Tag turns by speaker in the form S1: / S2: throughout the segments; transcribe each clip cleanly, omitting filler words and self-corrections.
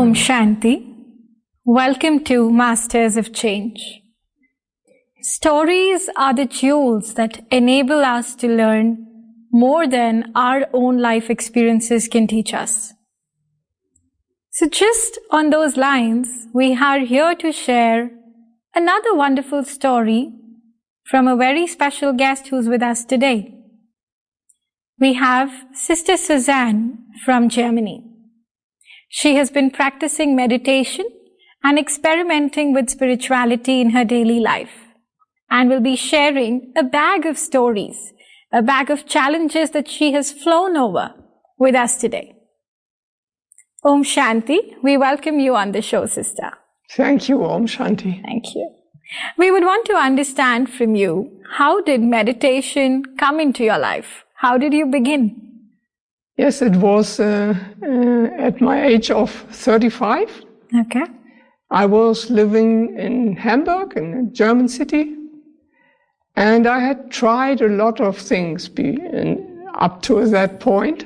S1: Om Shanti. Welcome to Masters of Change. Stories are the jewels that enable us to learn more than our own life experiences can teach us. So just on those lines, we are here to share another wonderful story from a very special guest who's with us today. We have Sister Suzanne from Germany. She has been practicing meditation and experimenting with spirituality in her daily life, and will be sharing a bag of stories, a bag of challenges that she has flown over with us today. Om Shanti, we welcome you on the show, Sister.
S2: Thank you, Om Shanti.
S1: Thank you. We would want to understand from you, how did meditation come into your life? How did you begin?
S2: Yes, it was at my age of 35.
S1: Okay.
S2: I was living in Hamburg, in a German city, and I had tried a lot of things up to that point.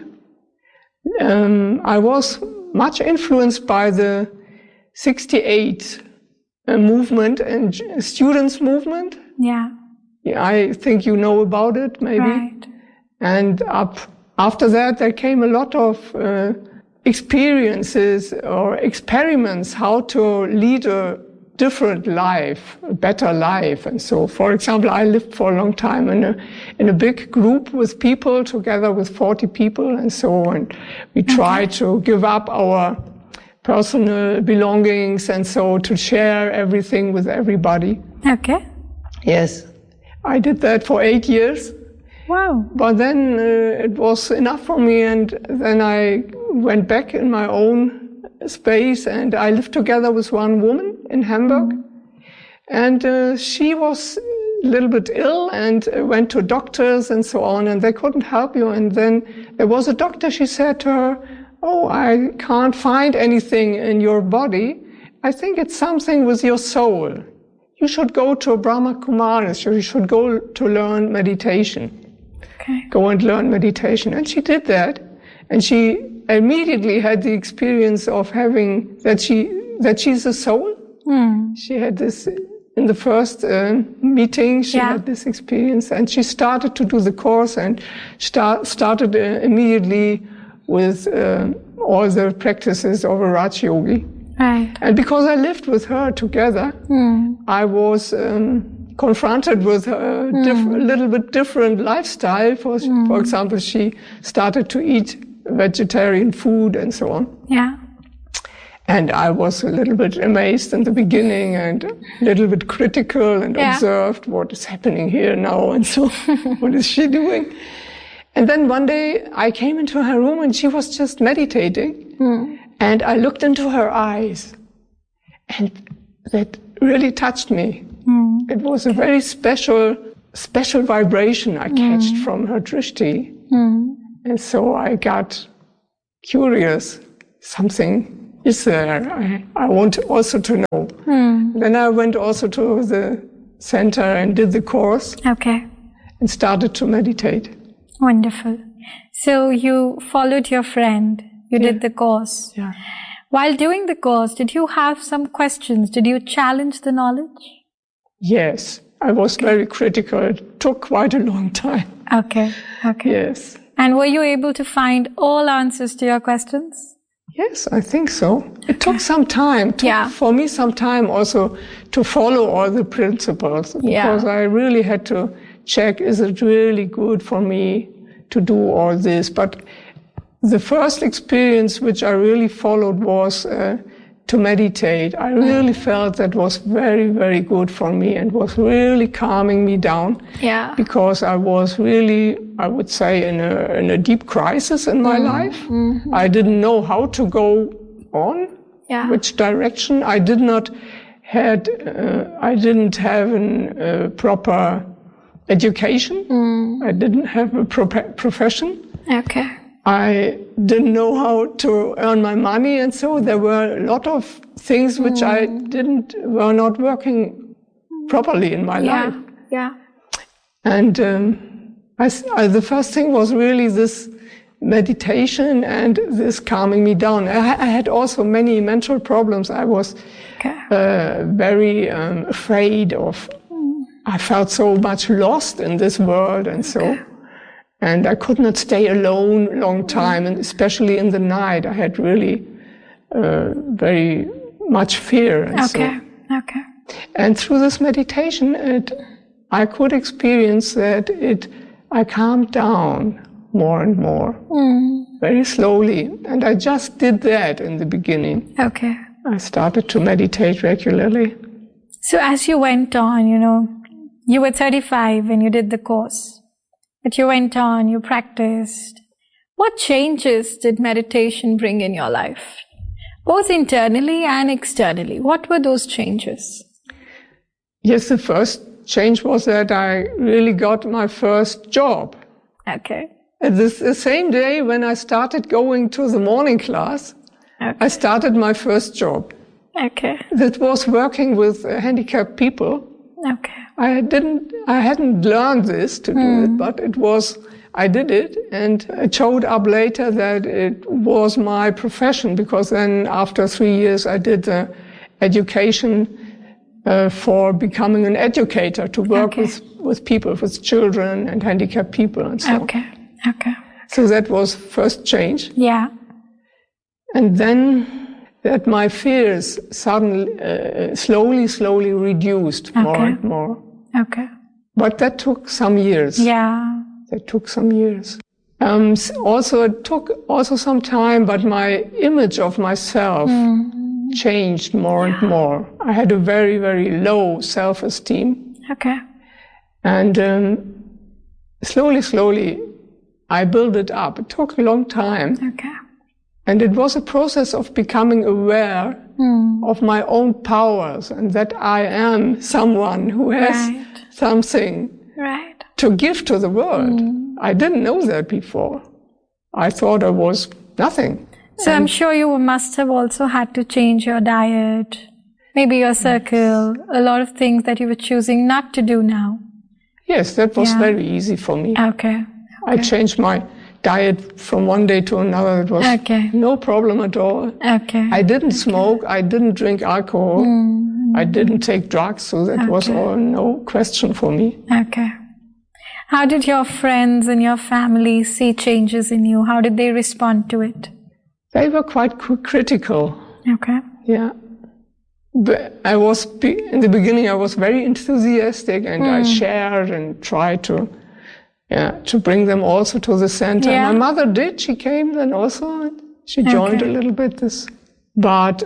S2: I was much influenced by the 68 movement and students' movement.
S1: Yeah.
S2: I think you know about it, maybe.
S1: Right.
S2: And after that, there came a lot of experiences or experiments how to lead a different life, a better life. And so, for example, I lived for a long time in a big group with people, together with 40 people and so on. We tried to give up our personal belongings and so to share everything with everybody.
S1: Okay.
S2: Yes, I did that for 8 years.
S1: Wow.
S2: But then it was enough for me, and then I went back in my own space, and I lived together with one woman in Hamburg. And she was a little bit ill and went to doctors and so on, and they couldn't help you. And then there was a doctor, she said to her, "Oh, I can't find anything in your body. I think it's something with your soul. You should go to Brahma Kumaris, you should go to learn meditation."
S1: Okay.
S2: Go and learn meditation. And she did that. And she immediately had the experience of having that she's a soul. She had this in the first meeting. She had this experience, and she started to do the course and started immediately with all the practices of a Raj Yogi.
S1: Right.
S2: And because I lived with her together, I was confronted with a little bit different lifestyle. For example, she started to eat vegetarian food and so on.
S1: Yeah.
S2: And I was a little bit amazed in the beginning and a little bit critical and observed what is happening here now and so what is she doing? And then one day I came into her room and she was just meditating. And I looked into her eyes, and that really touched me. It was a very special vibration I catched from her drishti. And so I got curious. Something is there. I want also to know. Then I went also to the center and did the course.
S1: Okay.
S2: And started to meditate.
S1: Wonderful. So you followed your friend. You did the course.
S2: Yeah.
S1: While doing the course, did you have some questions? Did you challenge the knowledge?
S2: Yes. I was very critical. It took quite a long time.
S1: Okay. Okay.
S2: Yes.
S1: And were you able to find all answers to your questions?
S2: Yes, I think so. It took some time. For me, some time also to follow all the principles. Because I really had to check, is it really good for me to do all this? But the first experience which I really followed was to meditate. I really felt that was very, very good for me and was really calming me down.
S1: Yeah.
S2: Because I was really, I would say, in a deep crisis in my life. I didn't know how to go on, which direction. I didn't have a proper education. I didn't have a profession.
S1: Okay.
S2: I didn't know how to earn my money, and so there were a lot of things which were not working properly in my life.
S1: Yeah.
S2: And the first thing was really this meditation and this calming me down. I had also many mental problems. I was very afraid of, I felt so much lost in this world, and so, and I could not stay alone a long time, and especially in the night, I had really very much fear. And and through this meditation, I could experience that I calmed down more and more, very slowly. And I just did that in the beginning. I started to meditate regularly.
S1: So as you went on, you were 35 when you did the course, but you went on, you practiced. What changes did meditation bring in your life, both internally and externally? What were those changes?
S2: Yes, the first change was that I really got my first job. The same day when I started going to the morning class, I started my first job. That was working with handicapped people. I hadn't learned this to do it, but I did it, and it showed up later that it was my profession, because then after 3 years I did education for becoming an educator, to work with people, with children and handicapped people and so. So that was first change. And then that my fears suddenly, slowly reduced more and more. But that took some years. That took some years. Also, it took also some time, but my image of myself changed more and more. I had a very, very low self-esteem. And slowly, I built it up. It took a long time. And it was a process of becoming aware of my own powers, and that I am someone who has something to give to the world. I didn't know that before. I thought I was nothing.
S1: So I'm sure you must have also had to change your diet, maybe your circle, a lot of things that you were choosing not to do now.
S2: Yes, that was very easy for me. I changed my diet from one day to another. It was no problem at all. I didn't smoke, I didn't drink alcohol, I didn't take drugs, so that was all no question for me.
S1: How did your friends and your family see changes in you? How did they respond to it?
S2: They were quite critical. Yeah. But in the beginning, I was very enthusiastic, and I shared and tried to bring them also to the center. My mother did. She came then also, and she joined a little bit this. But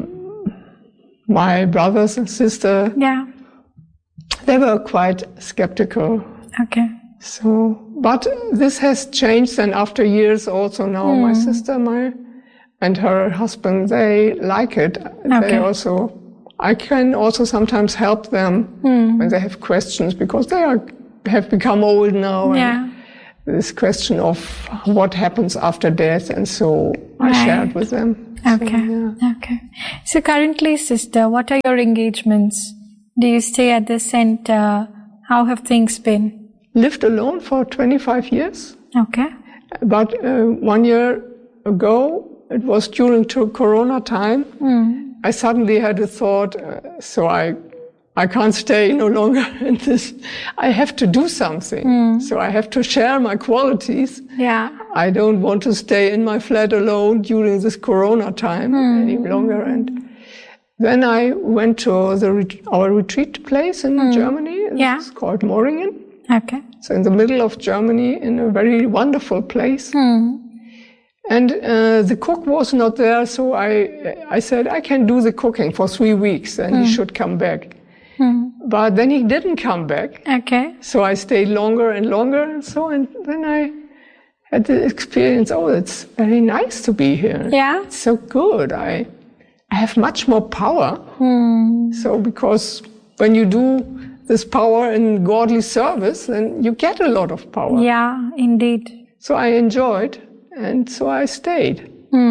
S2: my brothers and sister, they were quite skeptical. So, but this has changed, and after years also now my sister, and her husband, they like it. They also, I can also sometimes help them when they have questions, because they have become old now. And this question of what happens after death, and so I shared with them. So currently, sister, what are your engagements? Do you stay at the center? How have things been? Lived alone for 25 years. But 1 year ago, it was during Corona time, I suddenly had a thought, so I can't stay no longer in this. I have to do something. So I have to share my qualities. I don't want to stay in my flat alone during this Corona time any longer. And then I went to our retreat place in Germany. It's called Moringen. So in the middle of Germany, in a very wonderful place. And the cook was not there, so I said, I can do the cooking for 3 weeks, and he should come back. But then he didn't come back. So I stayed longer and longer, and then I had the experience, it's very nice to be here. It's so good. I have much more power. So because when you do this power in godly service, then you get a lot of power.
S1: Indeed.
S2: So I enjoyed, and so I stayed.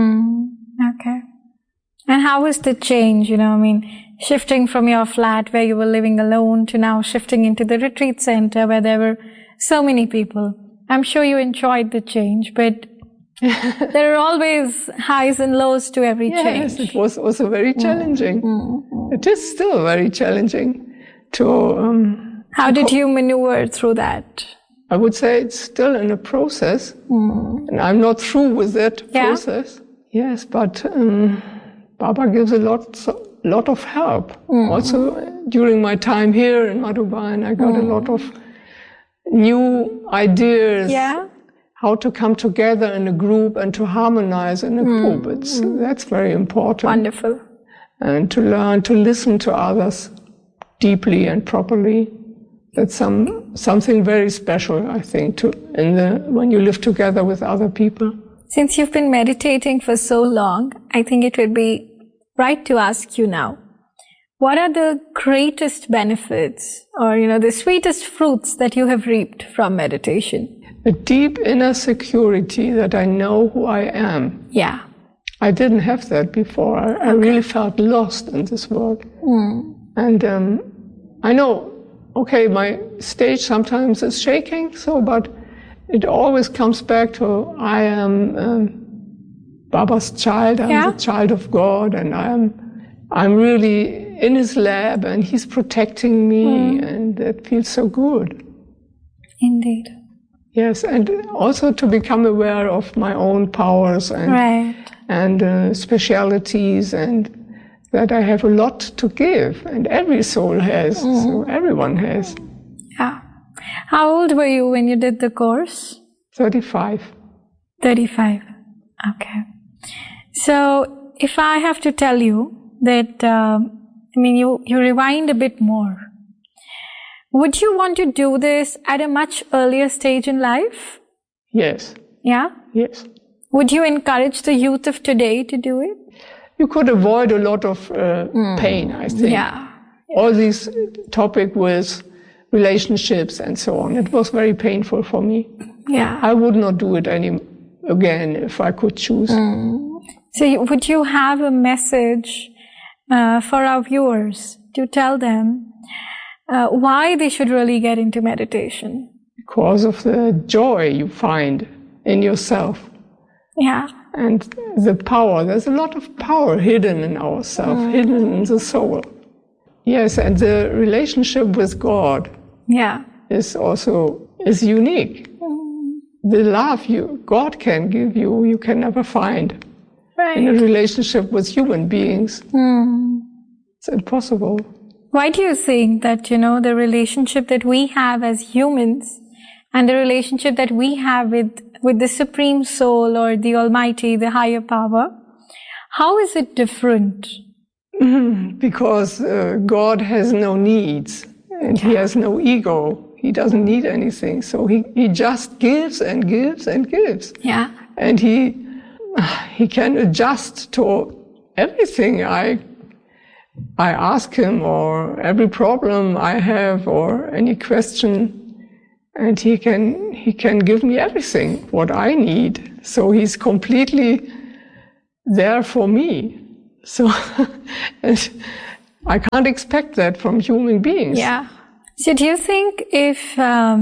S1: And how was the change, shifting from your flat where you were living alone to now shifting into the retreat center where there were so many people? I'm sure you enjoyed the change, but There are always highs and lows to every change.
S2: Yes, it was also very challenging. It is still very challenging to...
S1: How did you maneuver through that?
S2: I would say it's still in a process, and I'm not through with that process. Yes, but Baba gives a lot of help. Also, during my time here in Madhuban, I got a lot of new ideas.
S1: Yeah.
S2: How to come together in a group and to harmonize in a group. That's very important.
S1: Wonderful.
S2: And to learn to listen to others deeply and properly. That's something very special, I think, when you live together with other people.
S1: Since you've been meditating for so long, I think it would be right to ask you now, what are the greatest benefits or, the sweetest fruits that you have reaped from meditation?
S2: A deep inner security that I know who I am.
S1: Yeah.
S2: I didn't have that before. I really felt lost in this world. And I know, okay, my stage sometimes is shaking, but it always comes back to I am Baba's child, I'm the child of God, and I'm really in his lab and he's protecting me, and that feels so good.
S1: Indeed.
S2: Yes, and also to become aware of my own powers and specialities, and that I have a lot to give, and every soul has, so everyone has.
S1: Yeah. How old were you when you did the course?
S2: 35.
S1: 35. Okay. So, if I have to tell you that, you rewind a bit more, would you want to do this at a much earlier stage in life?
S2: Yes.
S1: Yeah?
S2: Yes.
S1: Would you encourage the youth of today to do it?
S2: You could avoid a lot of pain, I think.
S1: Yeah.
S2: All these topic with relationships and so on. It was very painful for me.
S1: Yeah.
S2: I would not do it again if I could choose.
S1: So would you have a message for our viewers to tell them why they should really get into meditation?
S2: Because of the joy you find in yourself.
S1: Yeah.
S2: And the power. There's a lot of power hidden in ourselves, hidden in the soul. Yes, and the relationship with God is unique. The love God can give you can never find in a relationship with human beings. It's impossible.
S1: Why do you think that, the relationship that we have as humans and the relationship that we have with the Supreme Soul or the Almighty, the higher power, how is it different?
S2: Because God has no needs and he has no ego. He doesn't need anything. So he just gives and gives and gives.
S1: Yeah.
S2: And he can adjust to everything I ask him, or every problem I have, or any question, and he can give me everything what I need. So he's completely there for me. So and I can't expect that from human beings.
S1: Yeah. So do you think if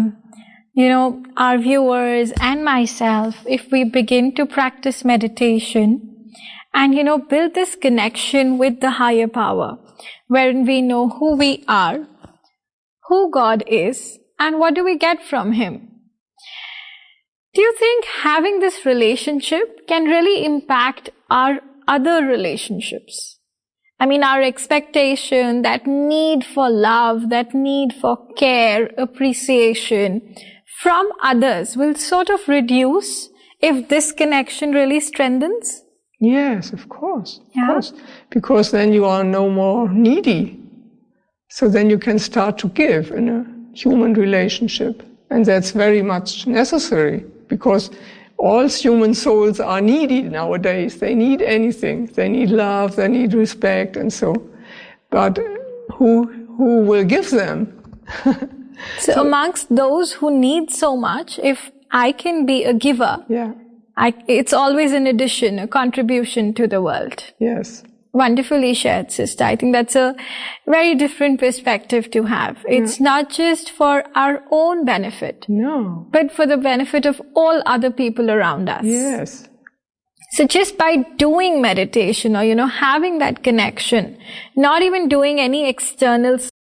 S1: our viewers and myself, if we begin to practice meditation and build this connection with the higher power, wherein we know who we are, who God is, and what do we get from him, do you think having this relationship can really impact our other relationships? Our expectation, that need for love, that need for care, appreciation from others will sort of reduce if this connection really strengthens?
S2: Yes, of course.
S1: Yeah.
S2: Of course. Because then you are no more needy. So then you can start to give in a human relationship. And that's very much necessary, because all human souls are needy nowadays. They need anything. They need love, they need respect, and so. But who will give them?
S1: So amongst those who need so much, if I can be a giver, it's always an addition, a contribution to the world.
S2: Yes.
S1: Wonderfully shared, sister. I think that's a very different perspective to have. It's not just for our own benefit.
S2: No.
S1: But for the benefit of all other people around us.
S2: Yes.
S1: So just by doing meditation or, having that connection, not even doing any external